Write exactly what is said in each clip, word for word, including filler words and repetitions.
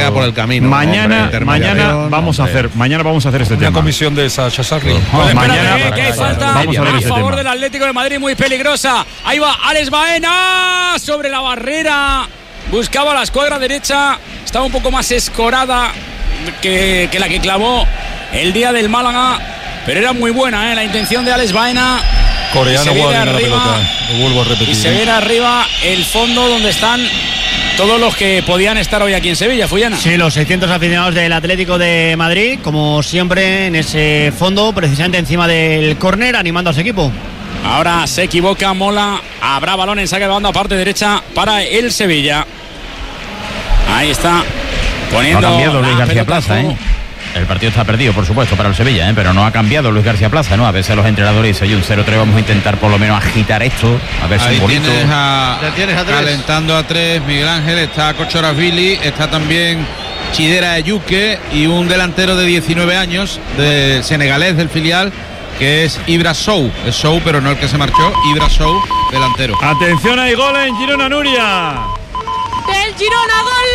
queda por el camino. Mañana, hombre, mañana vamos hombre. a hacer, mañana vamos a hacer este Una tema. comisión de Sasha Sarri. Pues mañana que, que hay falta vamos a, ver a ese favor tema. del Atlético de Madrid, muy peligrosa. Ahí va Alex Baena sobre la barrera. Buscaba la escuadra derecha. Estaba un poco más escorada que, que la que clavó el día del Málaga. Pero era muy buena, ¿eh? La intención de Alex Baena. Coreano guardia la pelota. Lo vuelvo a repetir. Y se viene arriba el fondo donde están todos los que podían estar hoy aquí en Sevilla, Fullana. Sí, los seiscientos aficionados del Atlético de Madrid, como siempre, en ese fondo, precisamente encima del córner, animando a su equipo. Ahora se equivoca Mola. Habrá balón en saque de banda, parte derecha para el Sevilla. Ahí está. Poniendo no ha cambiado Luis García Plaza, ¿eh? El partido está perdido, por supuesto, para el Sevilla, ¿eh? Pero no ha cambiado Luis García Plaza, ¿no? A veces los entrenadores dicen, hay un cero tres, vamos a intentar por lo menos agitar esto, a ver si es bonito. Tienes a, tienes a calentando a tres, Miguel Ángel, está Kochoravili, está también Chidera Ayuque y un delantero de diecinueve años, de senegalés del filial, que es Ibra Sow. Es Sow, pero no el que se marchó, Ibra Sow, delantero. Atención, hay gol en Girona, Nuria. Del Girona, gol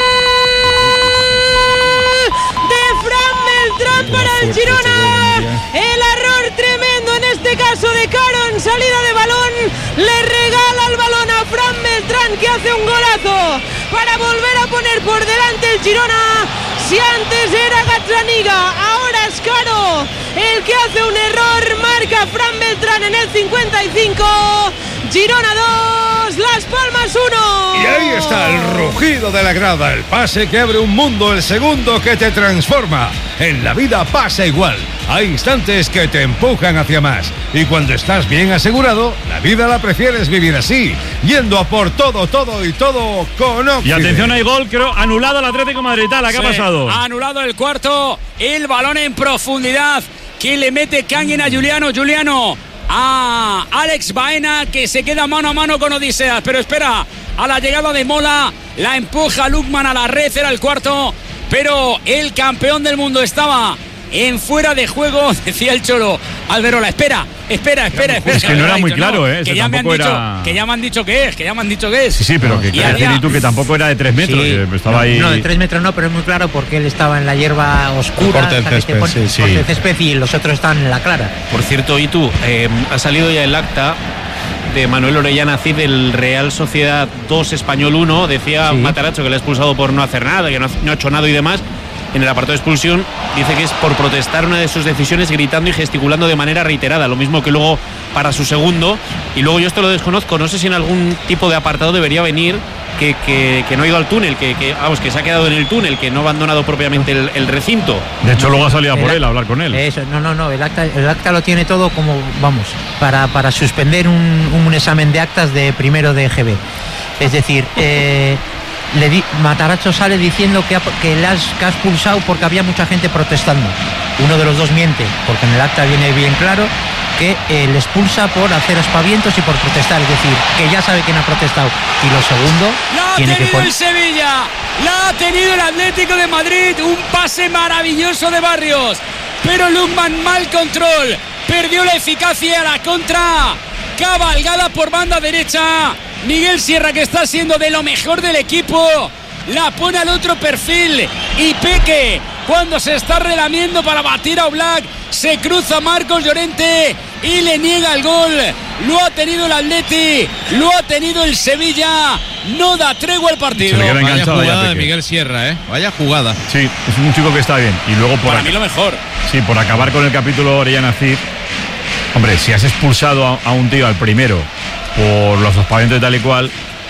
de Fran Beltrán para el Girona. El error tremendo en este caso de Caro en salida de balón. Le regala el balón a Fran Beltrán, que hace un golazo para volver a poner por delante el Girona. Si antes era Gazzaniga, ahora es Caro el que hace un error. Marca Fran Beltrán en el cincuenta y cinco. Girona dos, Las Palmas uno. Y ahí está el rugido de la grada, el pase que abre un mundo, el segundo que te transforma. En la vida pasa igual. Hay instantes que te empujan hacia más. Y cuando estás bien asegurado, la vida la prefieres vivir así, yendo a por todo, todo y todo con Oxide. Y atención, hay gol, creo, anulado al Atlético de Madrid. ¿Qué sí, ha pasado? Ha anulado el cuarto, el balón en profundidad que le mete Kangin a Juliano. Juliano a Alex Baena, que se queda mano a mano con Odiseas, pero espera a la llegada de Mola, la empuja Lukman a la red, era el cuarto, pero el campeón del mundo estaba en fuera de juego, decía el Cholo Alberola. Espera, espera, espera, espera. Es que no era muy claro, ¿eh? Que ya, me han dicho, era... que ya me han dicho que es, que ya me han dicho que es. Sí, sí, pero que decir tú que tampoco era de tres metros, sí, que estaba no, ahí. No, de tres metros no, pero es muy claro porque él estaba en la hierba oscura, corte del césped, pone, sí, sí. corte del césped, y los otros están en la clara. Por cierto, y tú, eh, ha salido ya el acta de Manuel Orellana Cid del Real Sociedad dos Español uno. Decía sí. Matarazzo que le ha expulsado por no hacer nada, que no ha, no ha hecho nada y demás. En el apartado de expulsión dice que es por protestar una de sus decisiones gritando y gesticulando de manera reiterada, lo mismo que luego para su segundo. Y luego yo esto lo desconozco, no sé si en algún tipo de apartado debería venir que, que, que no ha ido al túnel, que, que vamos que se ha quedado en el túnel, que no ha abandonado propiamente el, el recinto. De hecho luego ha salido a por él a hablar con él. Eso, no, no, no, el acta, el acta lo tiene todo como, vamos, para, para suspender un, un examen de actas de primero de G B. Es decir, eh, Le di, Matarazzo sale diciendo que, ha, que le has, que has expulsado porque había mucha gente protestando. Uno de los dos miente, porque en el acta viene bien claro que eh, le expulsa por hacer aspavientos y por protestar, es decir, que ya sabe quién ha protestado. Y lo segundo, la tiene ha tenido que poner... el Sevilla, la ha tenido el Atlético de Madrid, un pase maravilloso de Barrios, pero Lukman mal control, perdió la eficacia, la contra, cabalgada por banda derecha. Miguel Sierra, que está siendo de lo mejor del equipo, la pone al otro perfil, y Peque, cuando se está relamiendo para batir a Oblak, se cruza Marcos Llorente y le niega el gol. Lo ha tenido el Atleti, lo ha tenido el Sevilla, no da tregua al partido. Vaya jugada de Miguel Sierra, ¿eh? Vaya jugada. Sí, es un chico que está bien. Y luego por para ac- mí lo mejor. Sí, por acabar con el capítulo Orellana Cid. Hombre, si has expulsado a, a un tío al primero por los aspavientos y tal y cual,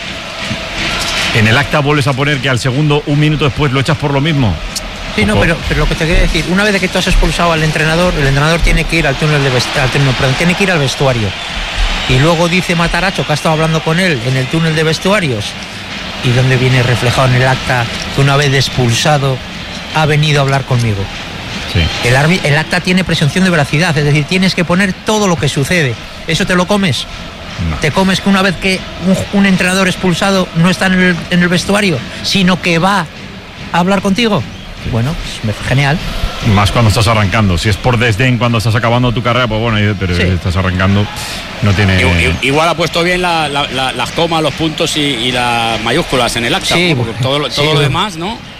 en el acta vuelves a poner que al segundo, un minuto después, lo echas por lo mismo. Sí, no, pero, pero lo que te quiero decir, una vez de que tú has expulsado al entrenador, el entrenador tiene que ir al túnel de vest- al túnel, perdón, tiene que ir al vestuario. Y luego dice Matarazzo que ha estado hablando con él en el túnel de vestuarios, y donde viene reflejado en el acta que una vez expulsado ha venido a hablar conmigo. Sí. El, arbi- el acta tiene presunción de veracidad, es decir, tienes que poner todo lo que sucede. ¿Eso te lo comes? No. ¿Te comes que una vez que un, un entrenador expulsado no está en el, en el vestuario, sino que va a hablar contigo? Bueno, pues genial. Más cuando estás arrancando. Si es por desdén cuando estás acabando tu carrera, pues bueno, pero sí. Estás arrancando, no tiene... Igual, igual ha puesto bien la, la, la, las comas, los puntos y, y las mayúsculas en el acta, sí, porque todo, todo sí, lo demás, ¿no?